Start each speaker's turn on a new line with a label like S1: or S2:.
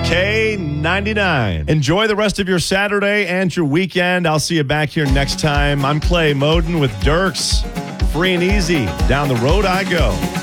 S1: K99. Enjoy the rest of your Saturday and your weekend. I'll see you back here next time. I'm Clay Moden with Dirks. Free and easy. Down the road I go.